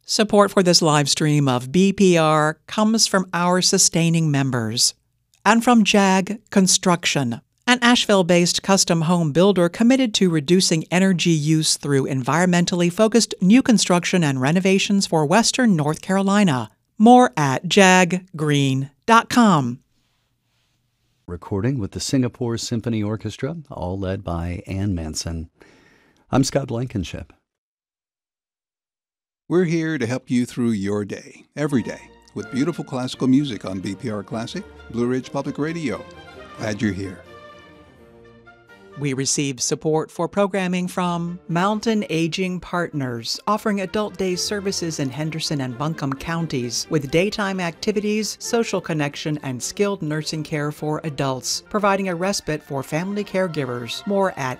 Support for this live stream of BPR comes from our sustaining members and from JAG Construction, an Asheville-based custom home builder committed to reducing energy use through environmentally focused new construction and renovations for Western North Carolina. More at jaggreen.com. Recording with the Singapore Symphony Orchestra, all led by Ann Manson. I'm Scott Blankenship. We're here to help you through your day, every day, with beautiful classical music on BPR Classic, Blue Ridge Public Radio. Glad you're here. We receive support for programming from Mountain Aging Partners, offering adult day services in Henderson and Buncombe counties with daytime activities, social connection, and skilled nursing care for adults, providing a respite for family caregivers. More at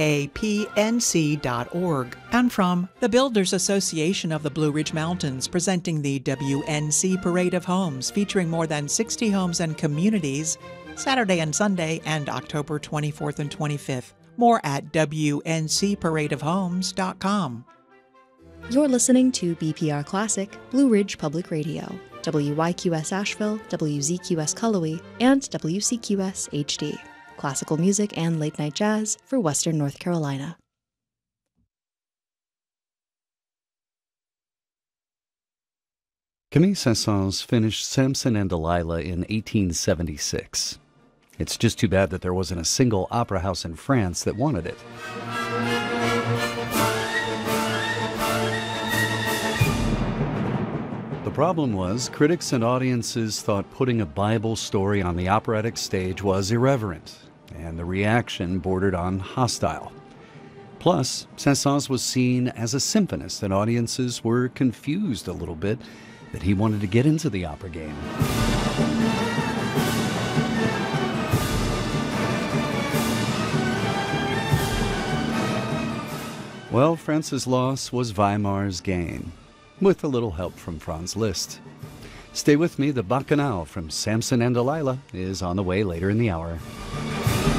mapnc.org. And from the Builders Association of the Blue Ridge Mountains, presenting the WNC Parade of Homes, featuring more than 60 homes and communities, Saturday and Sunday, and October 24th and 25th. More at WNCParadeofHomes.com. You're listening to BPR Classic, Blue Ridge Public Radio, WYQS Asheville, WZQS Cullowhee, and WCQS HD. Classical music and late-night jazz for Western North Carolina. Camille Saint-Saëns finished Samson and Delilah in 1876. It's just too bad that there wasn't a single opera house in France that wanted it. The problem was, critics and audiences thought putting a Bible story on the operatic stage was irreverent, and the reaction bordered on hostile. Plus, Saint-Saëns was seen as a symphonist, and audiences were confused a little bit that he wanted to get into the opera game. Well, France's loss was Weimar's gain, with a little help from Franz Liszt. Stay with me, the Bacchanal from Samson and Delilah is on the way later in the hour.